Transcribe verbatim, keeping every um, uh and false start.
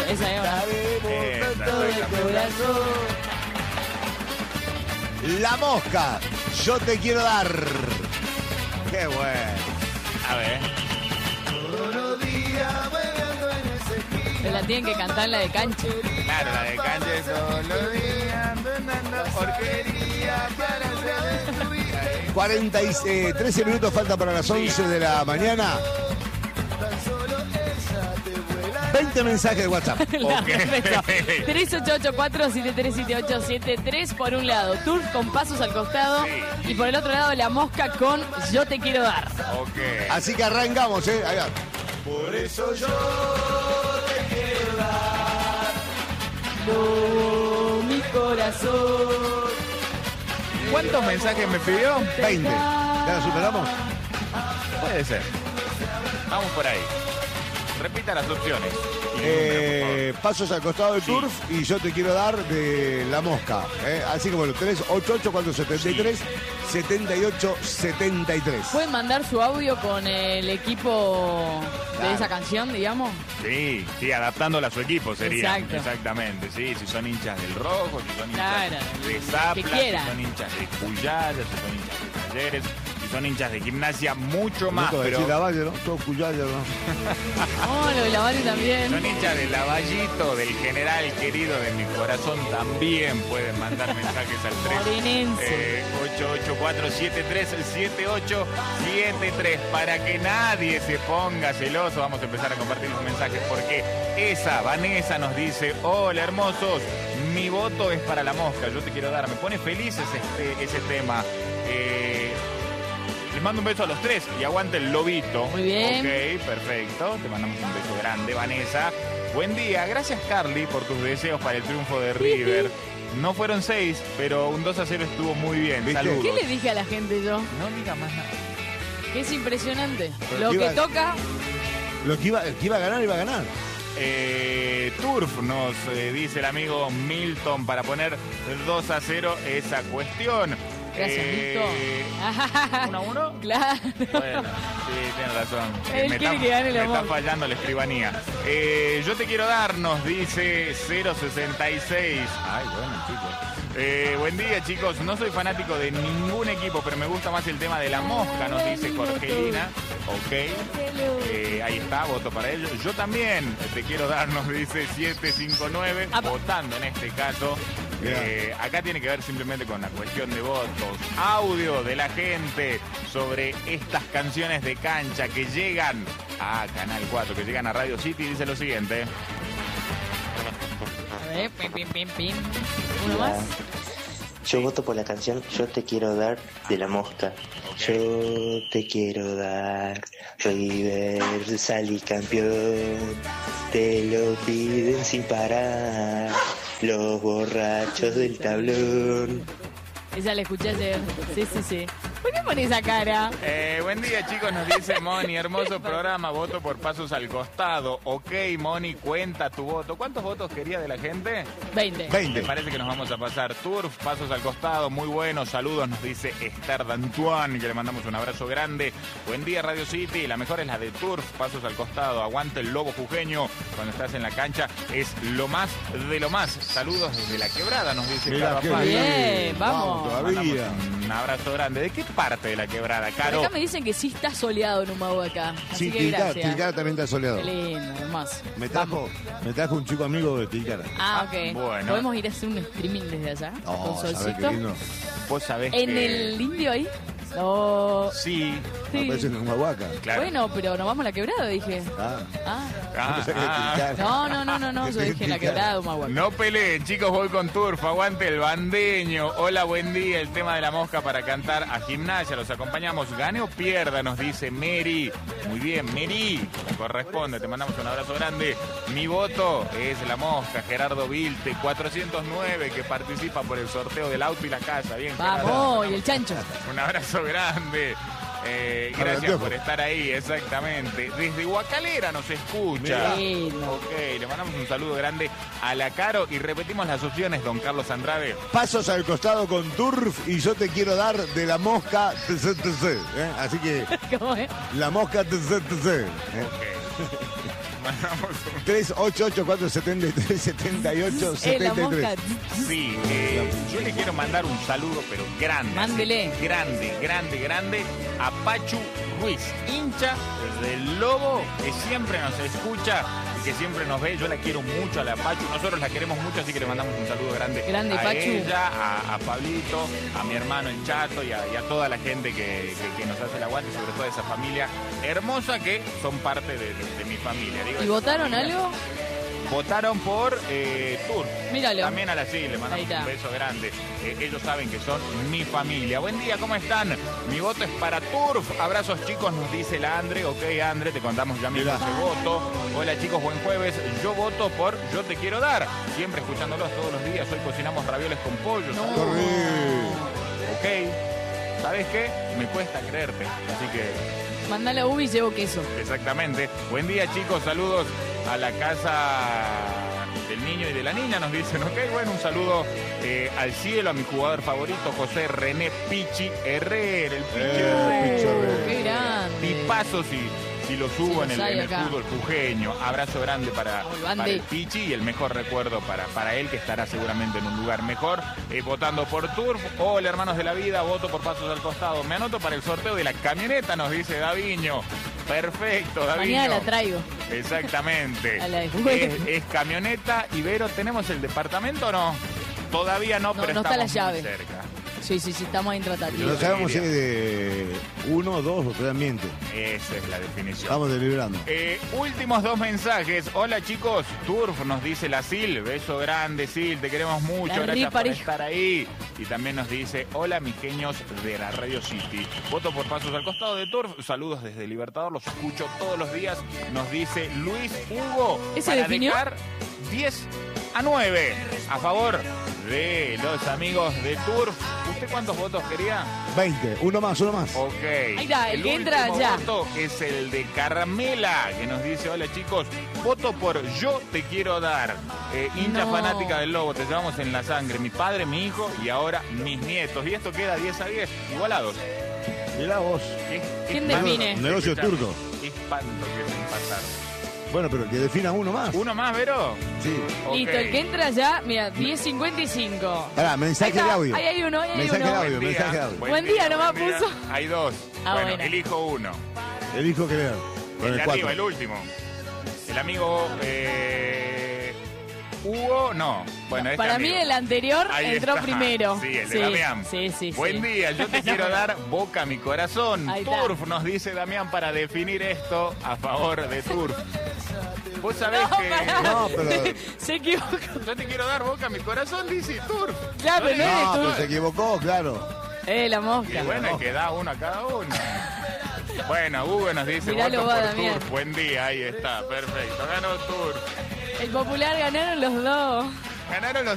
Esa es una. Esa, Todo el corazón. La Mosca, yo te quiero dar. Qué bueno. A ver. Se la tienen que cantar la de cancha. Claro, la de calle solo día, porquería para hacer. cuarenta y trece minutos falta para las once de la mañana. veinte mensajes de WhatsApp. La Ok. respeto. tres ocho ocho cuatro siete tres siete ocho siete tres por un lado, Turf con pasos al costado, Sí. y por el otro lado La Mosca con Yo te quiero dar. Ok. Así que arrancamos, ¿eh? Ahí va. Por eso yo te quiero dar. No, mi corazón. ¿Cuántos mensajes me pidió? veinte. ¿Ya lo superamos? Puede ser. Vamos por ahí. Repita las opciones. Eh, pasos al costado del Sí. Turf y yo te quiero dar de La Mosca. ¿eh? Así que bueno, tres ocho ocho cuatro siete tres setenta y ocho setenta y tres. ¿Pueden mandar su audio con el equipo de Claro. esa canción, digamos? Sí, sí, adaptándola a su equipo sería. Exacto. Exactamente, sí. Si son hinchas del Rojo, si son hinchas Claro, de que Zapla, si quieran. son hinchas de Cuyaya, si son hinchas de Talleres, si son hinchas de Gimnasia, mucho más. Pero... Pero decir la Valle, ¿no? Todo Cuyaya, ¿no? Oh, lo de la Bari también. son hinchas de Lavallito, del general querido de mi corazón, también pueden mandar mensajes al tres. Morenense. Eh, ocho ocho cuatro siete tres siete ocho siete tres para que nadie se ponga celoso. Vamos a empezar a compartir los mensajes porque esa, Vanessa, nos dice: hola hermosos, mi voto es para La Mosca, yo te quiero dar. Me pone feliz ese, ese tema. Eh, les mando un beso a los tres y aguante el lobito. Muy bien. Ok, perfecto. Te mandamos un beso grande, Vanessa. Buen día. Gracias, Carly, por tus deseos para el triunfo de River. No fueron seis, pero un dos a cero estuvo muy bien. ¿Viste? Saludos. ¿Qué le dije a la gente yo? No diga más nada. Que es impresionante. Pero Lo que que iba- toca. Lo que iba, el que iba a ganar, iba a ganar. Eh, Turf nos eh, dice el amigo Milton para poner dos a cero esa cuestión. Gracias, Eh, Milton. ¿Uno a uno? Claro. Bueno, sí, tienes razón. Él me quiere está, que gane el me está amor. fallando la escribanía. Eh, yo te quiero dar, nos dice cero sesenta y seis. Ay, bueno, chicos. Eh, buen día, chicos. No soy fanático de ningún equipo, pero me gusta más el tema de La Mosca, nos dice Jorgelina. Ok. Eh, ahí está, voto para ellos. Yo también te quiero dar, nos dice siete cinco nueve, Apa. votando en este caso. Mirá. Eh, acá tiene que ver simplemente con la cuestión de votos. Audio de la gente sobre estas canciones de cancha que llegan a Canal cuatro, que llegan a Radio City. Dice lo siguiente. A ver, pim, pim, pim, pim. Uno más. Yo voto por la canción Yo te quiero dar de La Mosca. Yo te quiero dar, River y campeón, te lo piden sin parar, los borrachos del tablón. Esa la escuché ayer. Sí, sí, sí. ¿Por qué pone esa cara? Eh, buen día, chicos, nos dice Moni. Hermoso programa, voto por pasos al costado. Ok, Moni, cuenta tu voto. ¿Cuántos votos quería de la gente? veinte. Me veinte. parece que nos vamos a pasar. Turf, pasos al costado, muy buenos. Saludos, nos dice Esther D'Antoine, que le mandamos un abrazo grande. Buen día, Radio City. La mejor es la de Turf, pasos al costado. Aguante el lobo jujeño cuando estás en la cancha. Es lo más de lo más. Saludos desde la quebrada, nos dice Mirá, Caro qué Afán. bien, vamos. todavía. Mandamos un abrazo grande. ¿De qué parte de la quebrada, Por Caro? acá me dicen que sí está soleado en Humahuaca. Así Sí, que Tilcara, gracias. Tilcara también está soleado. Qué lindo, hermoso. Me trajo, me trajo un chico amigo de Tilcara. Ah, ok. Bueno. ¿Podemos ir a hacer un streaming desde allá? Oh, con ¿sabés qué solcito. lindo? Vos sabés ¿En que... el indio ahí? No. Sí, Sí. Me parece en Humahuaca. claro. Bueno, pero nos vamos a la quebrada, dije. Ah, Ah. Ah, pensé que ah. Tilcara. No, no, no, no, no. Yo dije la quebrada de Humahuaca. No peleen, chicos, voy con Turf, aguante el bandeño. Hola, buen día, el tema de La Mosca para cantar a Gimnasia, los acompañamos. Gane o pierda, nos dice Mary. Muy bien, Mary, como corresponde, te mandamos un abrazo grande. Mi voto es La Mosca, Gerardo Vilte, cuatrocientos nueve, que participa por el sorteo del auto y la casa. Bien, Gerardo. Vamos, y el chancho. Un abrazo grande. Eh, Para el gracias Piojo. por estar ahí, exactamente. Desde Guacalera nos escucha. Lindo. Ok, le mandamos un saludo grande a la Caro y repetimos las opciones, don Carlos Andrade. pasos al costado con Turf y yo te quiero dar de La Mosca T C T C. ¿eh? Así que ¿Cómo es? La Mosca T C T C. ¿eh? Ok. mandamos un... tres ocho ocho, cuatro siete tres, siete ocho Eh, siete la mosca. tres. Sí, eh, yo le quiero mandar un saludo, pero grande. Mándele. así, grande, grande, grande, a Pachu Ruiz, hincha del Lobo, que siempre nos escucha y que siempre nos ve. Yo la quiero mucho a la Pachu, nosotros la queremos mucho, así que le mandamos un saludo grande, Grande, a Pachu. ella, a, a Pablito, a mi hermano el Chato y a, y a toda la gente que, que- que nos hace el aguante, sobre todo a esa familia hermosa que son parte de, de- de mi familia. Digo, ¿Y esa votaron familia. algo? Votaron por eh, Tur. Míralo. También a la sí, le mandamos Ahí está. un beso grande. Eh, ellos saben que son mi familia. Buen día, ¿cómo están? Mi voto es para Turf. Abrazos, chicos, nos dice la Andre. Ok, Andre, te contamos ya mismo Mirá. ese voto. Hola, chicos, buen jueves. Yo voto por Yo Te Quiero Dar. Siempre escuchándolos todos los días. Hoy cocinamos ravioles con pollo. No. Saludos. Corre. Ok. ¿Sabes qué? Me cuesta creerte. Así que... Mandale a Ubi y llevo queso. Exactamente. Buen día, chicos. Saludos a la casa del niño y de la niña, nos dicen. Ok, bueno, un saludo eh, al cielo, a mi jugador favorito, José René Pichi Herrera. El Pichi Eh, Herrera. Pichi Herrera. Qué grande. Tipazo si, si lo subo Sí, en el, los hay en el acá. fútbol jujeño. Abrazo grande para, Muy para grande. el Pichi y el mejor recuerdo para, para él, que estará seguramente en un lugar mejor. Eh, votando por Turf. Hola, hermanos de la vida, voto por Pasos al Costado. Me anoto para el sorteo de la camioneta, nos dice Daviño. Perfecto, Daviño. Mañana la traigo. Exactamente. A la de es, juego. es camioneta. Ibero, ¿tenemos el departamento o no? Todavía no, No, pero no está estamos la muy llave. cerca. Sí, sí, sí, estamos en No tratativa. sabemos si es de uno, dos o tres ambientes. Esa es la definición. Estamos deliberando. Eh, últimos dos mensajes. Hola, chicos. Turf, nos dice la Sil. Beso grande, Sil. Te queremos mucho. La Gracias por ripareja. estar ahí. Y también nos dice, hola, mis genios de la Radio City. Voto por Pasos al Costado de Turf. Saludos desde Libertador. Los escucho todos los días. Nos dice Luis Hugo. ¿Ese para definió? dejar diez a nueve a favor de los amigos de Turf. ¿Usted cuántos votos quería? veinte. Uno más, uno más. Ok. Ahí está, el que entra último ya. voto es el de Carmela, que nos dice, hola chicos, voto por Yo Te Quiero Dar. Eh, hincha No. fanática del Lobo, te llevamos en la sangre. Mi padre, mi hijo y ahora mis nietos. Y esto queda diez a diez, igualados. Mirá vos. ¿Qué- qué ¿Quién espanto? define? Negocio Escuchame, turco. Qué espanto que es empatar. Bueno, pero que defina uno más. ¿Uno más, Vero? Sí. Ok. Listo, el que entra ya, mira, diez cincuenta y cinco. Pará, Ahí mensaje de está, audio. ahí hay uno, ahí hay Mensaje de uno. audio. Buen día, mensaje de audio. Buen día, nomás buen día. puso. Hay dos. Ah, bueno, bueno. elijo uno. Elijo que leer. Con El el de cuatro. arriba, el último. El amigo eh, Hugo, no. Bueno, este Para mí amigo. el anterior Ahí entró está. primero. Sí, el de Damián. Sí, sí, Buen sí. día, yo te quiero dar boca a mi corazón. Ahí está. Turf, nos dice Damián, para definir esto a favor de Turf. Vos sabés No, que... pará. No, pero. Se equivocó. Yo te quiero dar boca a mi corazón, dice Turf. Claro, le no eres digas No, tú. pero se equivocó, claro. Eh, la Y mosca. bueno, es que da uno a cada uno. Bueno, Hugo nos dice, Miralo, voto va, por Damián. Turf. Buen día, ahí está, perfecto. Ganó Turf. El popular ganaron los dos. Ganaron los